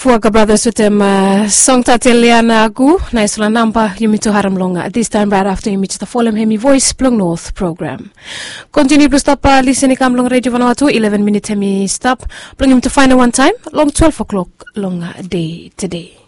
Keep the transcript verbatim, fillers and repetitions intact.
Fuaga brothers with them uh, song Tateliana Gu, nice la nampa Yumito Haramlonga. At this time right after you meet the Folem Hemi Voice Plung North program. Continue to stop uh, listening kam long radio Vanuatu, eleven minute hemi stop. Plung him to find one time, long twelve o'clock long day today.